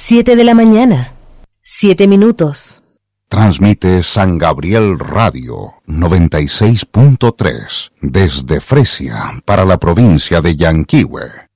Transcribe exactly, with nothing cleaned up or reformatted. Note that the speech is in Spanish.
Siete de la mañana. Siete minutos. Transmite San Gabriel Radio noventa y seis punto tres desde Fresia para la provincia de Yanquihue.